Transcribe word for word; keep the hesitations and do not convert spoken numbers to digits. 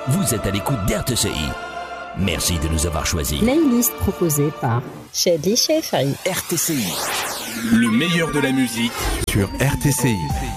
Vous êtes à l'écoute d'R T C I. Merci de nous avoir choisis. Playlist proposée par Shadi Shefri. R T C I. Le meilleur de la musique sur R T C I.